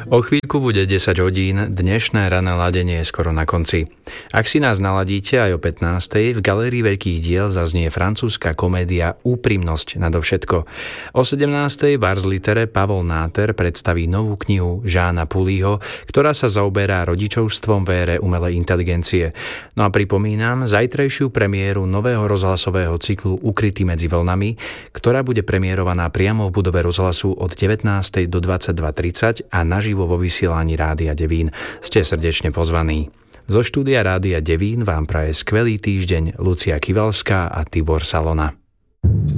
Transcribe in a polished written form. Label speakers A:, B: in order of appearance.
A: O chvíľku bude 10 hodín, dnešné rané ladenie je skoro na konci. Ak si nás naladíte aj o 15:00, v Galérii veľkých diel zaznie francúzska komédia Úprimnosť nadovšetko. O 17:00 v Ars Litere Pavol Náter predstaví novú knihu Žána Pulího, ktorá sa zaoberá rodičovstvom v ére umelej inteligencie. No a pripomínam zajtrajšiu premiéru nového rozhlasového cyklu Ukrytý medzi vlnami, ktorá bude premiérovaná priamo v budove rozhlasu od 19:00 do 22:30 a naživo vo vysielaní Rádia Devín. Ste srdečne pozvaní. Zo štúdia Rádia Devín vám praje skvelý týždeň Lucia Kivalská a Tibor Salona.